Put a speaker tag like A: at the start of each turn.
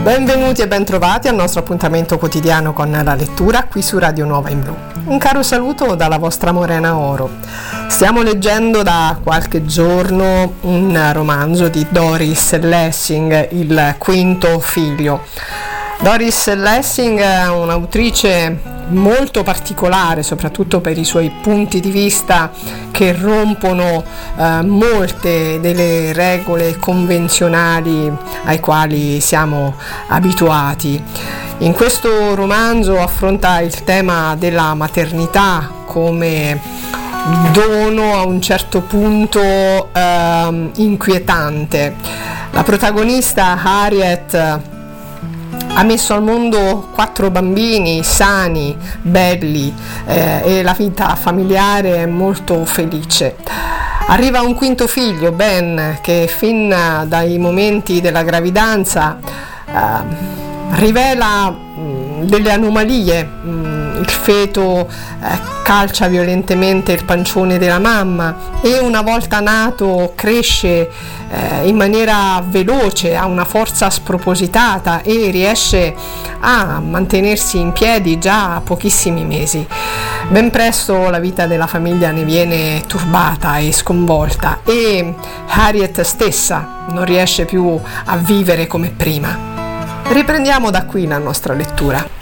A: Benvenuti e bentrovati al nostro appuntamento quotidiano con la lettura qui su Radio Nuova in Blu. Un caro saluto dalla vostra Morena Oro. Stiamo leggendo da qualche giorno un romanzo di Doris Lessing, Il quinto figlio. Doris Lessing è un'autrice molto particolare, soprattutto per i suoi punti di vista che rompono molte delle regole convenzionali ai quali siamo abituati. In questo romanzo affronta il tema della maternità come dono a un certo punto inquietante. La protagonista Harriet ha messo al mondo 4 bambini sani, belli e la vita familiare è molto felice. Arriva un quinto figlio, Ben, che fin dai momenti della gravidanza rivela delle anomalie. Il feto calcia violentemente il pancione della mamma e una volta nato cresce in maniera veloce, ha una forza spropositata e riesce a mantenersi in piedi già a pochissimi mesi. Ben presto la vita della famiglia ne viene turbata e sconvolta e Harriet stessa non riesce più a vivere come prima. Riprendiamo da qui la nostra lettura.